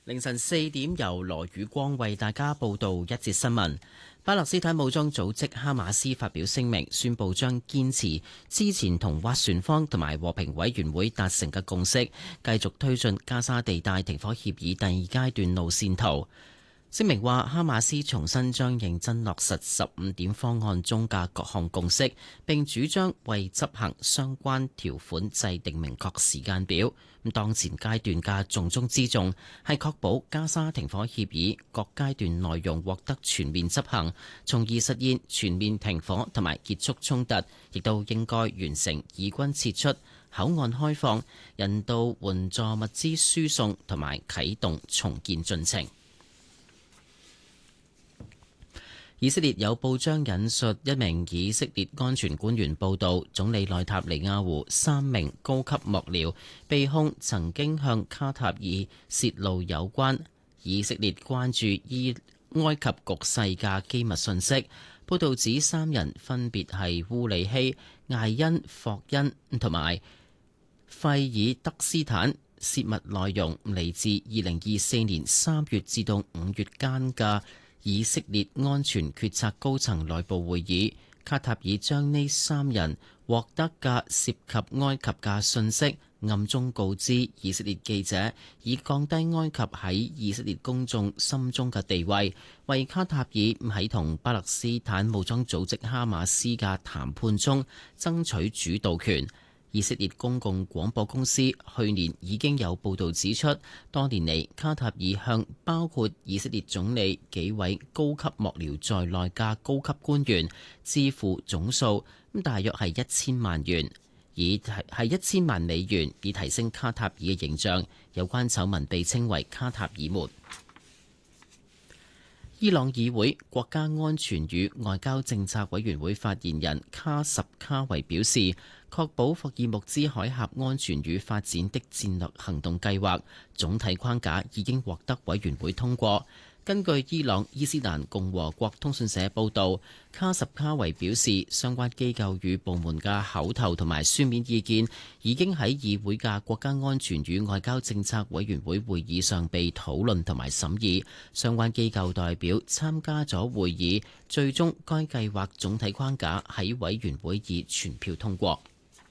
凌晨4點，由羅宇光為大家報道一節新聞。巴勒斯坦武裝組織哈馬斯發表聲明，宣布將堅持之前同斡旋方同埋和平委員會達成嘅共識，繼續推進加沙地帶停火協議第二階段路線圖。聲明話，哈馬斯重新將認真落實15點方案中嘅各項共識，並主張為執行相關條款制定明確時間表。當前階段嘅重中之重係確保加沙停火協議各階段內容獲得全面執行，從而實現全面停火同埋結束衝突，亦都應該完成以軍撤出、口岸開放、人道援助物資輸送同埋啟動重建進程。以色列有報章引述一名以色列安全官員報道，總理內塔尼亞胡3名高級幕僚被控曾經向卡塔爾泄露有關以色列關注埃及局勢嘅機密信息。報道指3人分別係烏里希、艾恩霍恩同埋費爾德斯坦，泄密內容嚟自2024年3月至到5月間嘅以色列安全決策高層內部會議。卡塔爾將呢3人獲得嘅涉及埃及嘅信息暗中告知以色列記者，以降低埃及喺以色列公眾心中嘅地位，為卡塔爾喺同巴勒斯坦武裝組織哈馬斯嘅談判中爭取主導權。以色列公共廣播公司去年已經有報導指出，多年嚟卡塔爾向包括以色列總理幾位高級幕僚在內嘅高級官員支付總數大約係1000萬元，係1000萬美元，以提升卡塔爾嘅形象。有關醜聞被稱為卡塔爾門。伊朗議會國家安全與外交政策委員會發言人卡什卡維表示，確保霍爾木茲海峽安全與發展的戰略行動計劃總體框架已經獲得委員會通過。根據伊朗伊斯蘭共和國通訊社報導，卡什卡維表示，相關機構與部門嘅口頭同埋書面意見已經喺議會嘅國家安全與外交政策委員會會議上被討論同埋審議。相關機構代表參加咗會議，最終該計劃總體框架喺委員會以全票通過。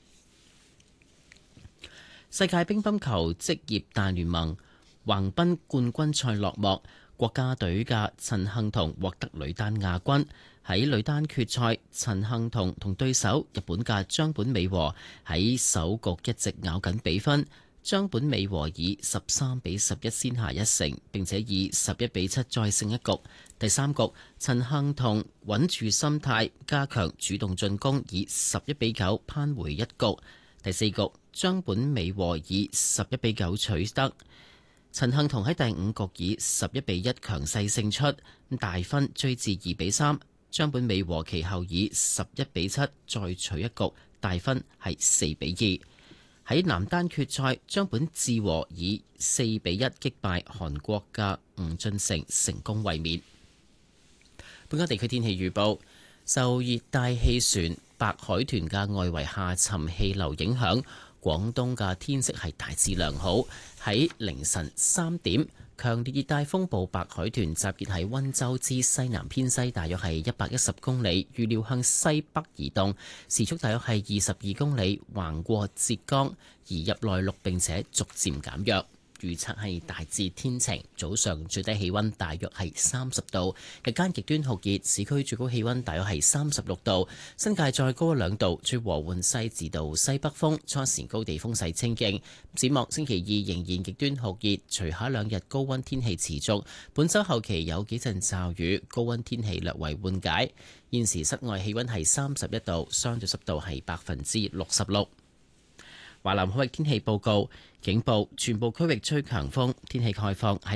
世界乒乓球職業大聯盟橫濱冠軍賽落幕，國家隊嘅陳幸同獲得女單亞軍。喺女單決賽，陳幸同同對手日本嘅張本美和喺首局一直咬緊比分，張本美和以13-11先下一城，並且以11-7再勝一局。第三局，陳幸同穩住心態，加強主動進攻，以11-9扳回一局。第四局，張本美和以11-9取得。陳幸同喺第五局以11-1強勢勝出，大分追至2-3。張本美和其後以11-7再取一局，大分係4-2。喺男單決賽，張本智和以4-1擊敗韓國嘅吳俊成，成功衛冕。本港地區天氣預報，受熱帶氣旋白海豚嘅外圍下沉氣流影響，廣東嘅天色係大致良好。喺凌晨3點，強烈熱帶風暴白海豚集結喺溫州之西南偏西，大約係110公里，預料向西北移動，時速大約係22公里，橫過浙江，移入內陸並且逐漸減弱。預測係大致天晴，早上最低氣溫大約係30度，日間極端酷熱，市區最高氣溫大約係36度，新界再高2度，吹和緩西至到西北風，初時高地風勢清勁。展望星期2仍然極端酷熱，隨下2日高溫天氣持續，本週後期有幾陣驟雨，高溫天氣略為緩解。現時室外氣溫係31度，相對濕度係66%。華南海域天氣報告，警報全部區域吹強風，天氣概況喺